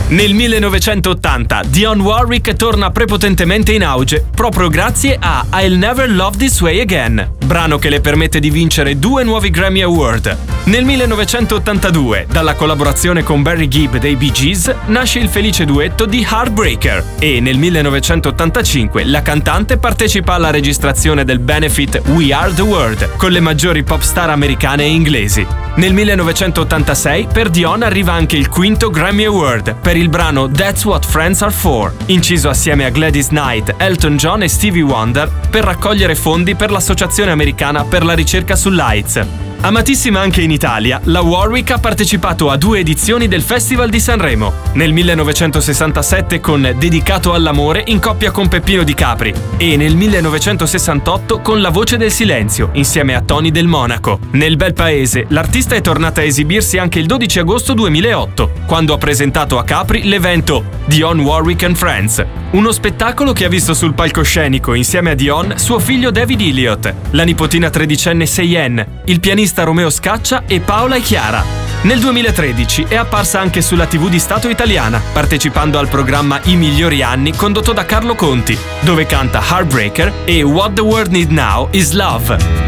Nel 1980 Dionne Warwick torna prepotentemente in auge proprio grazie a I'll Never Love This Way Again, brano che le permette di vincere 2 nuovi Grammy Award. Nel 1982, dalla collaborazione con Barry Gibb dei Bee Gees, nasce il felice duetto di Heartbreaker e nel 1985 la cantante partecipa alla registrazione del benefit We Are The World con le maggiori pop star americane e inglesi. Nel 1986 per Dionne arriva anche il 5º Grammy Award per il brano That's What Friends Are For, inciso assieme a Gladys Knight, Elton John e Stevie Wonder per raccogliere fondi per l'Associazione Americana per la ricerca sull'AIDS. Amatissima anche in Italia, la Warwick ha partecipato a 2 edizioni del Festival di Sanremo, nel 1967 con Dedicato all'amore in coppia con Peppino Di Capri e nel 1968 con La voce del silenzio insieme a Tony Del Monaco. Nel bel paese, l'artista è tornata a esibirsi anche il 12 agosto 2008, quando ha presentato a Capri l'evento Dionne Warwick and Friends, uno spettacolo che ha visto sul palcoscenico insieme a Dionne suo figlio David Elliott, la nipotina tredicenne Cheyenne, il pianista Romeo Scaccia e Paola e Chiara. Nel 2013 è apparsa anche sulla TV di Stato italiana, partecipando al programma I migliori anni condotto da Carlo Conti, dove canta Heartbreaker e What the World Needs Now is Love.